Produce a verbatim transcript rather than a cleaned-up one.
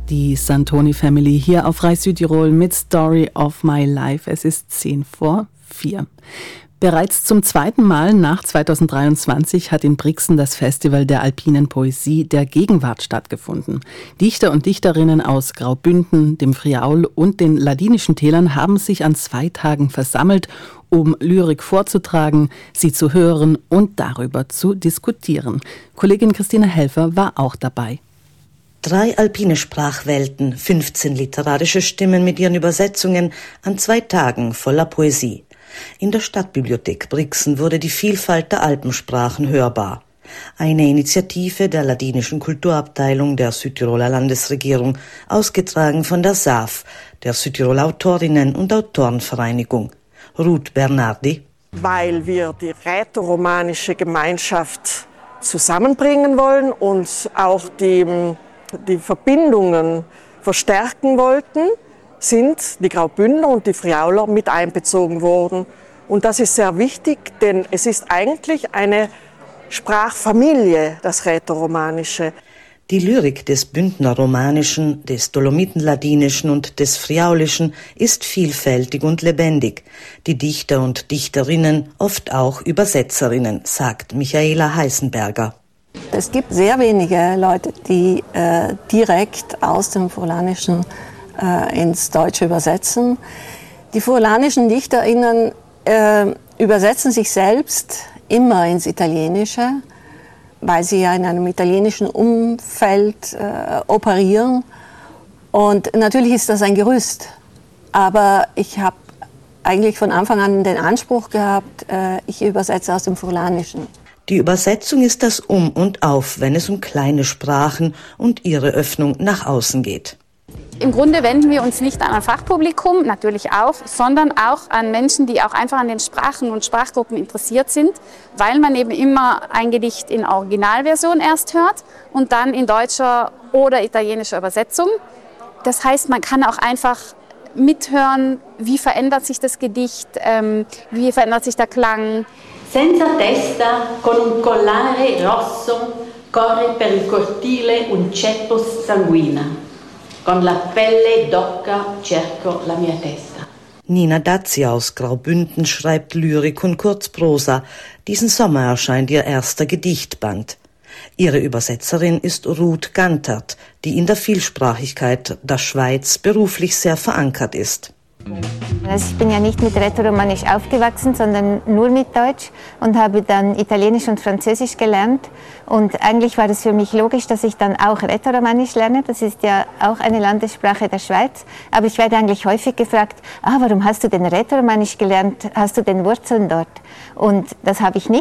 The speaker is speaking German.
Die Santoni Family hier auf Rai Südtirol mit Story of My Life. Es ist zehn vor vier. Bereits zum zweiten Mal nach zweitausenddreiundzwanzig hat in Brixen das Festival der alpinen Poesie der Gegenwart stattgefunden. Dichter und Dichterinnen aus Graubünden, dem Friaul und den Ladinischen Tälern haben sich an zwei Tagen versammelt, um Lyrik vorzutragen, sie zu hören und darüber zu diskutieren. Kollegin Christina Helfer war auch dabei. Drei alpine Sprachwelten, fünfzehn literarische Stimmen mit ihren Übersetzungen an zwei Tagen voller Poesie. In der Stadtbibliothek Brixen wurde die Vielfalt der Alpensprachen hörbar. Eine Initiative der Ladinischen Kulturabteilung der Südtiroler Landesregierung, ausgetragen von der S A F, der Südtiroler Autorinnen- und Autorenvereinigung. Ruth Bernardi. Weil wir die rätoromanische Gemeinschaft zusammenbringen wollen und auch die die Verbindungen verstärken wollten, sind die Graubündner und die Friauler mit einbezogen worden. Und das ist sehr wichtig, denn es ist eigentlich eine Sprachfamilie, das Rätoromanische. Die Lyrik des Bündnerromanischen, des Dolomitenladinischen und des Friaulischen ist vielfältig und lebendig. Die Dichter und Dichterinnen, oft auch Übersetzerinnen, sagt Michaela Heisenberger. Es gibt sehr wenige Leute, die äh, direkt aus dem Furlanischen äh, ins Deutsche übersetzen. Die furlanischen DichterInnen äh, übersetzen sich selbst immer ins Italienische, weil sie ja in einem italienischen Umfeld äh, operieren. Und natürlich ist das ein Gerüst. Aber ich habe eigentlich von Anfang an den Anspruch gehabt, äh, ich übersetze aus dem Furlanischen. Die Übersetzung ist das Um und Auf, wenn es um kleine Sprachen und ihre Öffnung nach außen geht. Im Grunde wenden wir uns nicht an ein Fachpublikum, natürlich auch, sondern auch an Menschen, die auch einfach an den Sprachen und Sprachgruppen interessiert sind, weil man eben immer ein Gedicht in Originalversion erst hört und dann in deutscher oder italienischer Übersetzung. Das heißt, man kann auch einfach mithören, wie verändert sich das Gedicht, ähm, wie verändert sich der Klang. Senza testa, con un collare rosso, corre per il cortile un ceppo sanguina. Con la pelle d'oca cerco la mia testa. Nina Dazzi aus Graubünden schreibt Lyrik und Kurzprosa. Diesen Sommer erscheint ihr erster Gedichtband. Ihre Übersetzerin ist Ruth Gantert, die in der Vielsprachigkeit der Schweiz beruflich sehr verankert ist. Also ich bin ja nicht mit Rätoromanisch aufgewachsen, sondern nur mit Deutsch und habe dann Italienisch und Französisch gelernt. Und eigentlich war es für mich logisch, dass ich dann auch Rätoromanisch lerne. Das ist ja auch eine Landessprache der Schweiz. Aber ich werde eigentlich häufig gefragt, ah, warum hast du denn Rätoromanisch gelernt? Hast du denn Wurzeln dort? Und das habe ich nicht.